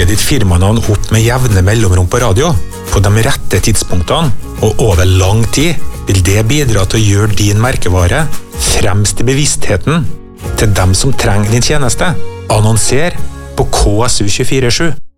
ditt firmanavn opp med jevne mellomrom på radio, på de rette tidspunktene og over lang tid, vil det bidra til å gjøre din merkevare fremst i bevisstheten til dem som trenger din tjeneste. Annonser på KSU 24/7.